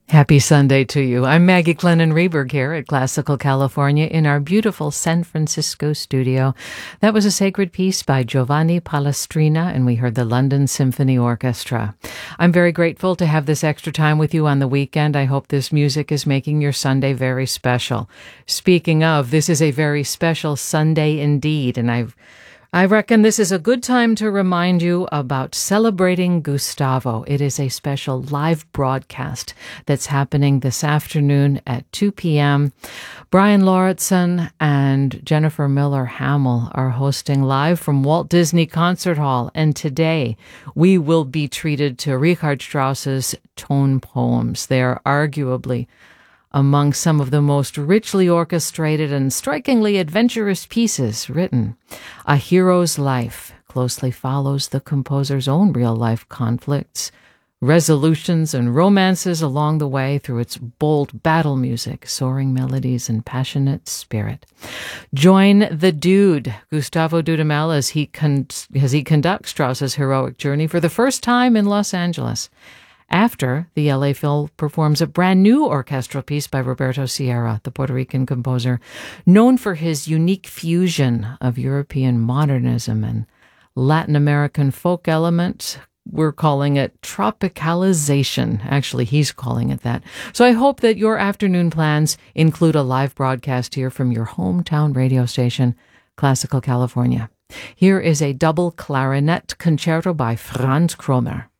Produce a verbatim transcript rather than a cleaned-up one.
Happy Sunday to you. I'm Maggie Glennon Reberg here at Classical California in our beautiful San Francisco studio. That was a sacred piece by Giovanni Palestrina, and we heard the London Symphony Orchestra. I'm very grateful to have this extra time with you on the weekend. I hope this music is making your Sunday very special. Speaking of, this is a very special Sunday indeed, and I've I reckon this is a good time to remind you about celebrating Gustavo. It is a special live broadcast that's happening this afternoon at two p.m. Brian Lauritsen and Jennifer Miller Hamill are hosting live from Walt Disney Concert Hall, and today we will be treated to Richard Strauss's tone poems. They are arguably among some of the most richly orchestrated and strikingly adventurous pieces written. A Hero's Life closely follows the composer's own real-life conflicts, resolutions, and romances along the way through its bold battle music, soaring melodies, and passionate spirit. Join the Dude, Gustavo Dudamel, as he, con- as he conducts Strauss's heroic journey for the first time in Los Angeles, after the L A Phil performs a brand new orchestral piece by Roberto Sierra, the Puerto Rican composer, known for his unique fusion of European modernism and Latin American folk elements. We're calling it tropicalization. Actually, he's calling it that. So I hope that your afternoon plans include a live broadcast here from your hometown radio station, Classical California. Here is a double clarinet concerto by Franz Kromer.